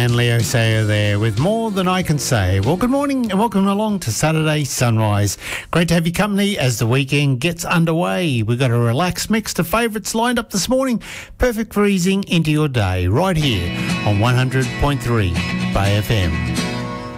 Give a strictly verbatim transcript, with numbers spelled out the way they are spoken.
And Leo Sayer there with More Than I Can Say. Well, good morning and welcome along to Saturday Sunrise. Great to have your company as the weekend gets underway. We've got a relaxed mix of favourites lined up this morning, perfect for easing into your day, right here on one hundred point three Bay F M.